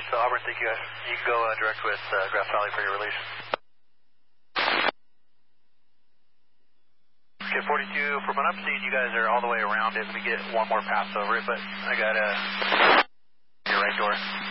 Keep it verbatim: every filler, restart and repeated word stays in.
So Auburn, thank you guys. You can go uh, direct with uh, Grass Valley for your release. Okay, forty-two, from what I'm seeing, you guys are all the way around it. Let me get one more pass over it, but I got uh, your right door.